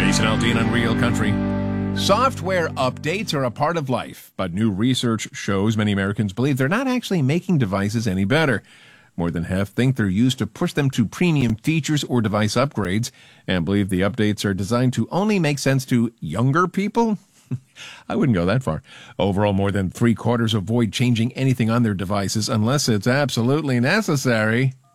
Jason Aldean on Real Country. Software updates are a part of life, but new research shows many Americans believe they're not actually making devices any better. More than half think they're used to push them to premium features or device upgrades, and believe the updates are designed to only make sense to younger people. I wouldn't go that far. Overall, more than 3/4 avoid changing anything on their devices unless it's absolutely necessary.